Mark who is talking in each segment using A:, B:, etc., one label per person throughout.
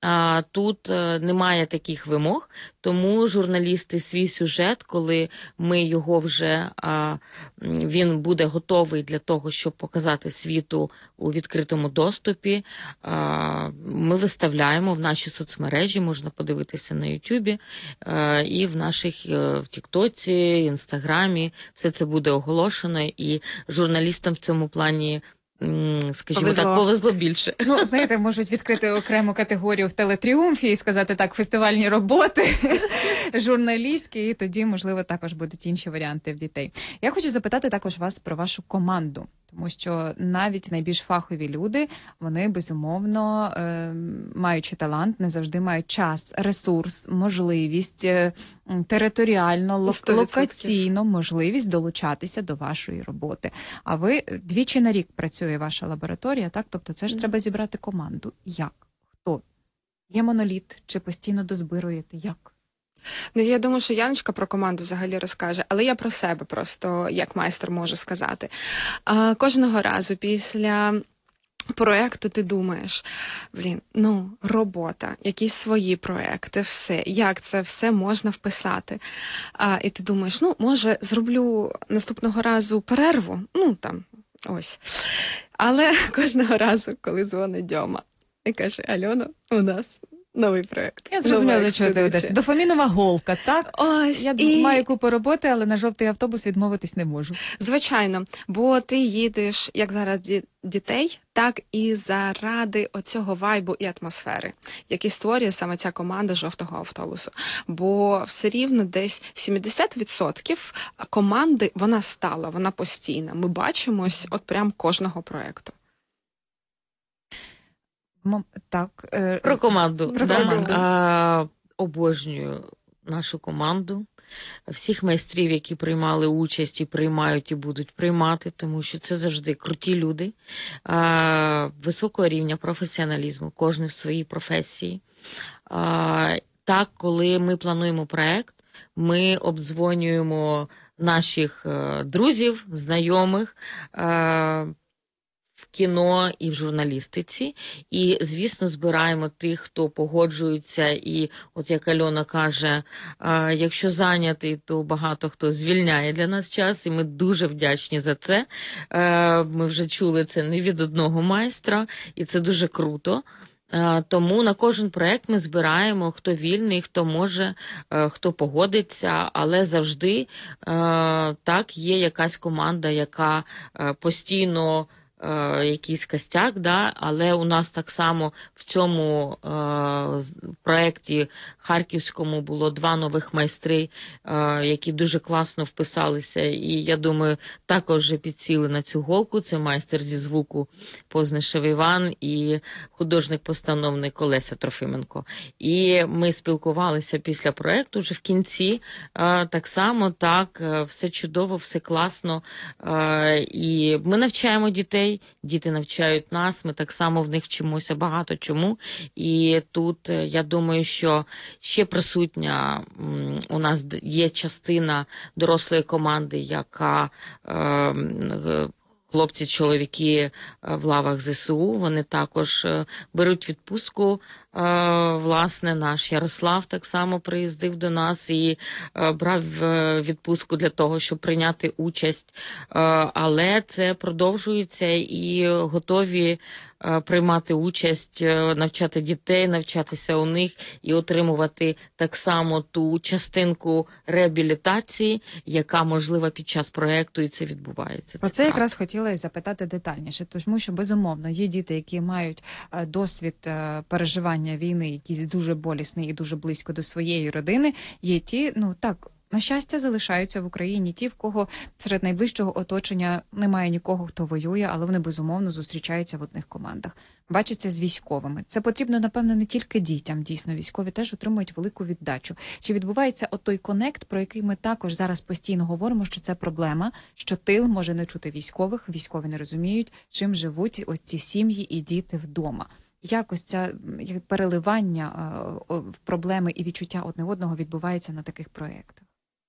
A: Тут немає таких вимог, тому журналісти свій сюжет, коли ми його вже, він буде готовий для того, щоб показати світу у відкритому доступі, ми виставляємо в наші соцмережі, можна подивитися на Ютубі, і в наших, в Тіктоці, Інстаграмі, все це буде оголошено, і журналістам в цьому плані, скажімо так, повезло більше.
B: Ну, знаєте, можуть відкрити окрему категорію в Телетріумфі і сказати так, фестивальні роботи, журналістські, і тоді, можливо, також будуть інші варіанти в дітей. Я хочу запитати також вас про вашу команду, тому що навіть найбільш фахові люди, вони, безумовно, маючи талант, не завжди мають час, ресурс, можливість, територіально, локаційно можливість долучатися до вашої роботи. А ви двічі на рік працює ваша лабораторія, так? Тобто це ж треба зібрати команду. Як? Хто? Є моноліт? Чи постійно дозбируєте? Як?
C: Ну, я думаю, що Яночка про команду взагалі розкаже, але я про себе просто, як майстер, можу сказати. Кожного разу після проєкту ти думаєш, робота, якісь свої проєкти, все, як це все можна вписати. І ти думаєш, може, зроблю наступного разу перерву, ось. Але кожного разу, коли дзвонить Дьома і каже, Альона, у нас новий проєкт.
B: Я зрозуміла, до чого ти ведеш. Дофамінова голка, так?
C: Ось.
B: Я маю купу роботи, але на жовтий автобус відмовитись не можу.
C: Звичайно, бо ти їдеш як заради дітей, так і заради оцього вайбу і атмосфери, який створює саме ця команда жовтого автобусу. Бо все рівно десь 70% команди, вона стала, вона постійна. Ми бачимось от прям кожного проєкту.
B: Так,
A: про команду. Обожнюю нашу команду. Всіх майстрів, які приймали участь і приймають, і будуть приймати, тому що це завжди круті люди, високого рівня професіоналізму, кожен в своїй професії. Так, коли ми плануємо проєкт, ми обдзвонюємо наших друзів, знайомих, в кіно і в журналістиці. І, звісно, збираємо тих, хто погоджується. І от як Альона каже, якщо зайнятий, то багато хто звільняє для нас час. І ми дуже вдячні за це. Ми вже чули це не від одного майстра. І це дуже круто. Тому на кожен проєкт ми збираємо, хто вільний, хто може, хто погодиться, але завжди так є якась команда, яка постійно якийсь костяк, але у нас так само в цьому проєкті харківському було 2 нових майстри, які дуже класно вписалися, і я думаю, також вже підсіли на цю голку. Це майстер зі звуку Познишев Іван і художник-постановник Олеся Трофименко. І ми спілкувалися після проєкту вже в кінці, так само, все чудово, все класно, і ми навчаємо дітей, діти навчають нас, ми так само в них вчимося багато чому. І тут, я думаю, що ще присутня у нас є частина дорослої команди, яка хлопці-чоловіки в лавах ЗСУ, вони також беруть відпустку. Власне, наш Ярослав так само приїздив до нас і брав відпустку для того, щоб прийняти участь. Але це продовжується і готові приймати участь, навчати дітей, навчатися у них і отримувати так само ту частинку реабілітації, яка можлива під час проєкту, і це відбувається.
B: Про це якраз хотіла і запитати детальніше, тому що, безумовно, є діти, які мають досвід переживання війни, якийсь дуже болісний і дуже близько до своєї родини, є ті, на щастя, залишаються в Україні ті, в кого серед найближчого оточення немає нікого, хто воює, але вони, безумовно, зустрічаються в одних командах. Бачаться з військовими. Це потрібно, напевно, не тільки дітям. Дійсно, військові теж отримують велику віддачу. Чи відбувається той конект, про який ми також зараз постійно говоримо, що це проблема, що тил може не чути військових, військові не розуміють, чим живуть ось ці сім'ї і діти вдома. Якось це переливання в проблеми і відчуття одне одного відбувається на таких проєктах?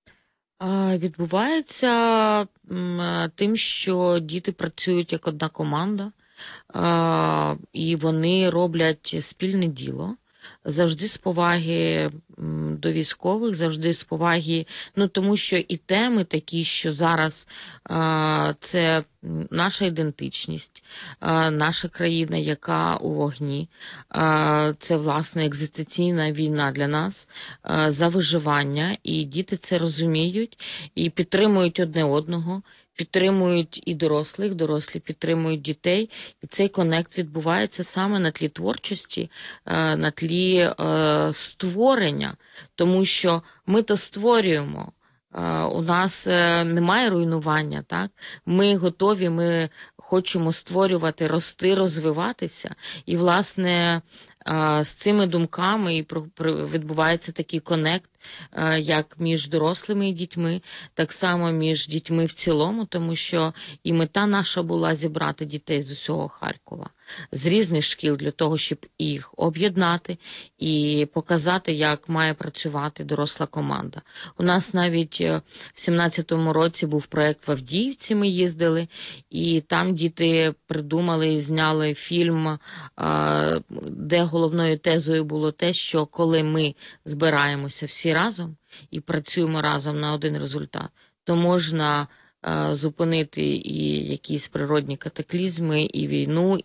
A: Відбувається тим, що діти працюють як одна команда, і вони роблять спільне діло. завжди з поваги до військових, завжди з поваги, тому що і теми такі, що зараз це наша ідентичність, наша країна, яка у вогні, це, власне, екзистенційна війна для нас за виживання, і діти це розуміють і підтримують одне одного, підтримують і дорослих, дорослі підтримують дітей, і цей конект відбувається саме на тлі творчості, на тлі створення, тому що ми то створюємо. У нас немає руйнування, так? Ми готові, ми хочемо створювати, рости, розвиватися. І, власне, з цими думками і відбувається такий конект, як між дорослими і дітьми, так само між дітьми в цілому, тому що і мета наша була зібрати дітей з усього Харкова, з різних шкіл, для того, щоб їх об'єднати і показати, як має працювати доросла команда. У нас навіть в 17-му році був проєкт в Авдіївці, ми їздили, і там діти придумали і зняли фільм, де головною тезою було те, що коли ми збираємося всі разом і працюємо разом на один результат, то можна зупинити і якісь природні катаклізми, і війну,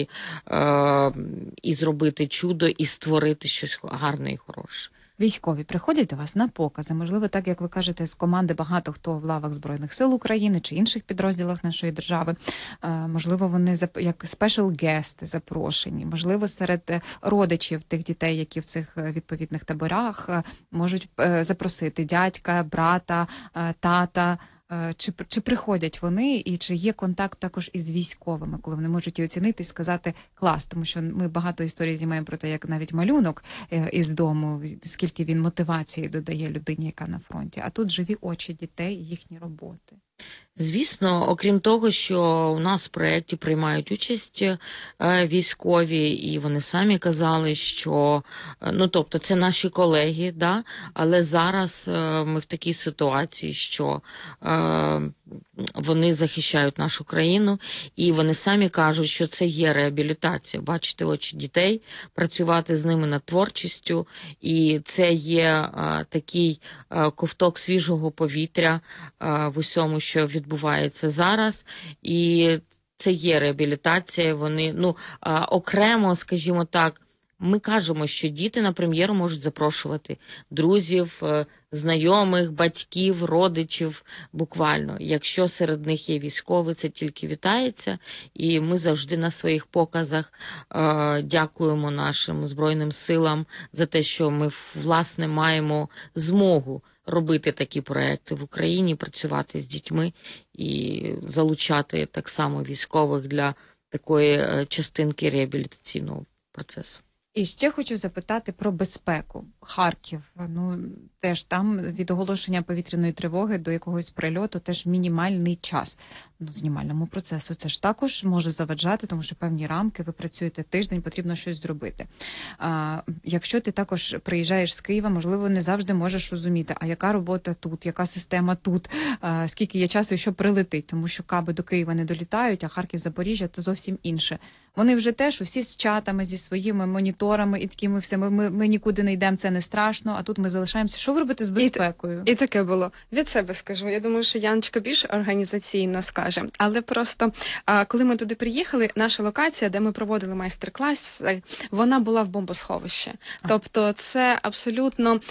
A: і зробити чудо, і створити щось гарне і хороше.
B: Військові приходять до вас на покази, можливо, так, як ви кажете, з команди багато хто в лавах Збройних сил України чи інших підрозділах нашої держави. Можливо, вони як спешл-гести запрошені, можливо, серед родичів тих дітей, які в цих відповідних таборах, можуть запросити дядька, брата, тата. Чи приходять вони, і чи є контакт також із військовими, коли вони можуть і оцінити і сказати клас, тому що ми багато історій знімаємо про те, як навіть малюнок із дому, скільки він мотивації додає людині, яка на фронті, а тут живі очі дітей і їхні роботи.
A: Звісно, окрім того, що у нас в проєкті приймають участь військові, і вони самі казали, що, тобто це наші колеги, да? Але зараз ми в такій ситуації, що вони захищають нашу країну, і вони самі кажуть, що це є реабілітація, бачити очі дітей, працювати з ними над творчістю, і це є такий ковток свіжого повітря в усьому, що відбувається зараз, і це є реабілітація. Вони, окремо, скажімо так, ми кажемо, що діти на прем'єру можуть запрошувати друзів, знайомих, батьків, родичів, буквально. Якщо серед них є військові, це тільки вітається. І ми завжди на своїх показах дякуємо нашим Збройним силам за те, що ми, власне, маємо змогу робити такі проекти в Україні, працювати з дітьми і залучати так само військових для такої частинки реабілітаційного процесу.
B: І ще хочу запитати про безпеку. Харків, теж там від оголошення повітряної тривоги до якогось прильоту теж мінімальний час. Знімальному процесу це ж також може заваджати, тому що певні рамки, ви працюєте тиждень, потрібно щось зробити. Якщо ти також приїжджаєш з Києва, можливо, не завжди можеш розуміти, а яка робота тут, яка система тут, скільки є часу і що прилетить, тому що каби до Києва не долітають, а Харків, Запоріжжя – то зовсім інше. Вони вже теж усі з чатами, зі своїми моніторами і такими все, ми нікуди не йдемо, це не страшно, а тут ми залишаємося. Що ви робите з безпекою?
C: І таке було. Від себе скажу. Я думаю, що Яночка більш організаційно скаже. Але просто, коли ми туди приїхали, наша локація, де ми проводили майстер-клас, вона була в бомбосховищі. Тобто це абсолютно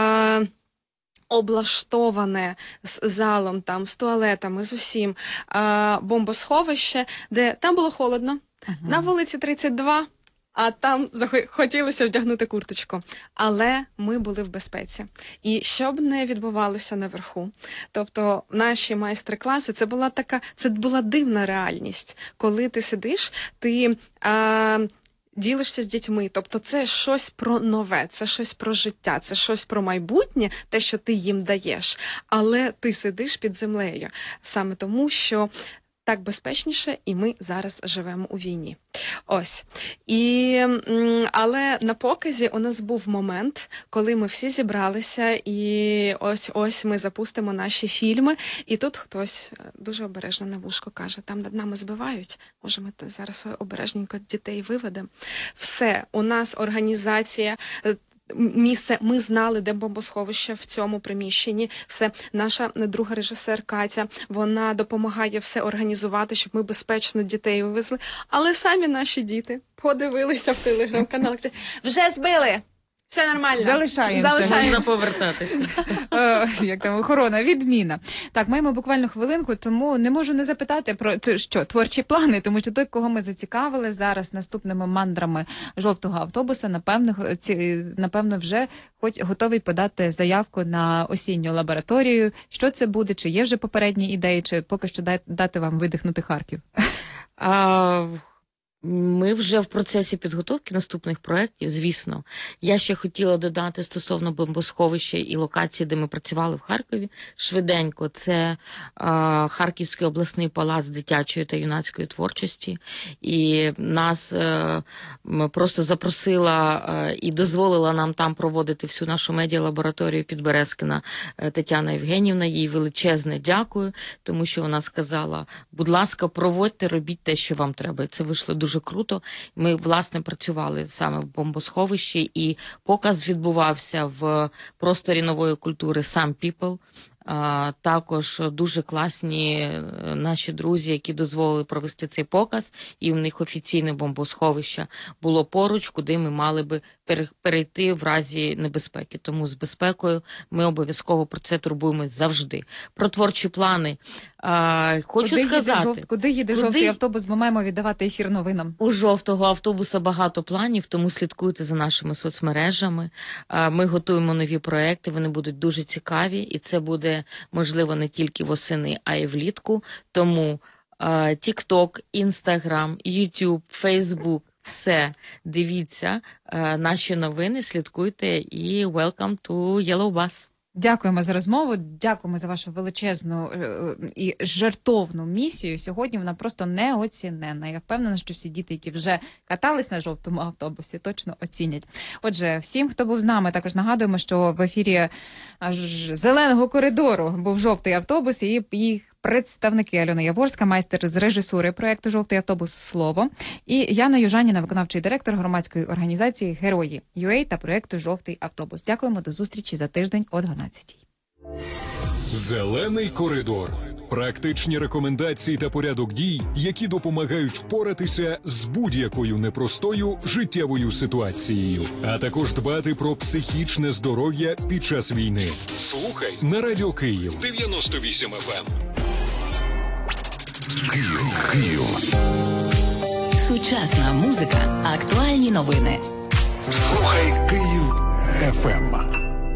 C: облаштоване з залом, там, з туалетами, з усім бомбосховище, де там було холодно, на вулиці 32, а там хотілося вдягнути курточку. Але ми були в безпеці. І щоб не відбувалося наверху. Тобто наші майстер-класи, це була дивна реальність. Коли ти сидиш, ти ділишся з дітьми. Тобто це щось про нове, це щось про життя, це щось про майбутнє, те, що ти їм даєш. Але ти сидиш під землею. Саме тому, що так безпечніше, і ми зараз живемо у війні. Ось. Але на показі у нас був момент, коли ми всі зібралися, і ось ми запустимо наші фільми, і тут хтось дуже обережно на вушко каже, там над нами збивають, може ми зараз обережненько дітей виведемо. Все, у нас організація, місце, ми знали, де бомбосховище в цьому приміщенні. Все, наша друга режисер Катя, вона допомагає все організувати, щоб ми безпечно дітей вивезли. Але самі наші діти подивилися в телеграм-канал, вже збили! Все нормально.
B: Залишаємося.
A: Можна повертатися.
B: Як там, охорона, відміна. Так, маємо буквально хвилинку, тому не можу не запитати про творчі плани, тому що той, кого ми зацікавили зараз наступними мандрами жовтого автобуса, напевно, вже хоч готовий подати заявку на осінню лабораторію. Що це буде? Чи є вже попередні ідеї, чи поки що дати вам видихнути Харків?
A: Ми вже в процесі підготовки наступних проєктів, звісно. Я ще хотіла додати стосовно бомбосховища і локації, де ми працювали в Харкові, швиденько. Це Харківський обласний палац дитячої та юнацької творчості. І нас просто запросила і дозволила нам там проводити всю нашу медіалабораторію Підберезкина Тетяна Євгенівна. Їй величезне дякую, тому що вона сказала, будь ласка, проводьте, робіть те, що вам треба. І це вийшло дуже круто. Ми, власне, працювали саме в бомбосховищі, і показ відбувався в просторі нової культури Some People. Також дуже класні наші друзі, які дозволили провести цей показ, і в них офіційне бомбосховище було поруч, куди ми мали би перейти в разі небезпеки. Тому з безпекою ми обов'язково про це турбуємось завжди. Про творчі плани хочу сказати.
B: Куди їде жовтий автобус, бо маємо віддавати ефір новинам.
A: У жовтого автобуса багато планів, тому слідкуйте за нашими соцмережами. Ми готуємо нові проекти, вони будуть дуже цікаві, і це буде можливо не тільки восени, а й влітку. Тому TikTok, Instagram, YouTube, Facebook, все, дивіться наші новини, слідкуйте і welcome to Yellow Bus.
B: Дякуємо за розмову, дякуємо за вашу величезну і жертовну місію. Сьогодні вона просто неоціненна. Я впевнена, що всі діти, які вже катались на жовтому автобусі, точно оцінять. Отже, всім, хто був з нами, також нагадуємо, що в ефірі аж зеленого коридору був жовтий автобус, і їх представники: Альона Яворська, майстер з режисури проєкту «Жовтий автобус. Слово», і Яна Южаніна, виконавчий директор громадської організації «Герої ЮА» та проєкту «Жовтий автобус». Дякуємо, до зустрічі за тиждень о 12-й.
D: Зелений коридор. Практичні рекомендації та порядок дій, які допомагають впоратися з будь-якою непростою життєвою ситуацією, а також дбати про психічне здоров'я під час війни. Слухай на Радіо Київ 98 FM.
E: Київ. Сучасна музика, актуальні новини.
D: Слухай Київ FM.